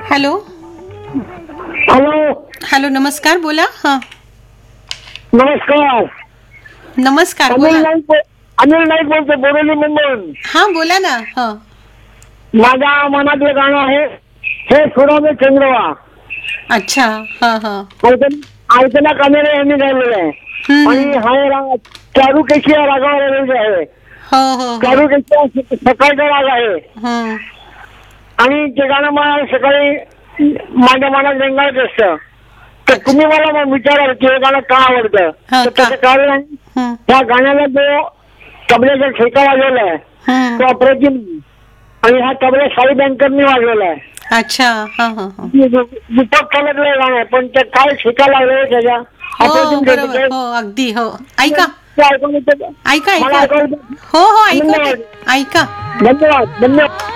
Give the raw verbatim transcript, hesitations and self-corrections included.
Hello hello hello नमस्कार बोला. हा नमस्कार. नमस्कार अनिल बोला. नाईक बो- अनिल नाईक बोलतो, बोरिवली मुंबई. हा बोला ना. हा माझ्या मनातलं गाणं आहे हे थोडा मी चंद्रवा. अच्छा. हा हा ऐकला कामेरे यांनी गायलेलं आहे. हम्म, आणि हम्म. हा राग चारुकेशी या रागावर आलेलं आहे. हो हो हो. चारुकेशी सकाळचा राग आहे. हम्म. आणि ते गाणं मला सकाळी माझ्या मनात रेंगाळत असतं. तर अच्छा. तुम्ही मला मग विचाराल की हे गाणं का आवडतं. हा, तर का? त्याचं कारण आहे हम्म, त्या गाण्याला जो तबल्याचा ठेका वाजवला आहे हम्म. तो अप्रतिम. आणि हा तबला साई बँकरनी वाजवला आहे. अच्छा. हा हा हा. दीपक कलरला गाणं आहे पण त्या काय ठेका लागलाय त्याच्या हो अप्रतिम बरोबर. ठेका. हो अगदी. हो ऐका ते ऐकून येतं. ऐका मला ऐका. ऐकून येतं. हो हो ऐकवते. धन्यवाद ऐका. धन्यवाद धन्यवाद.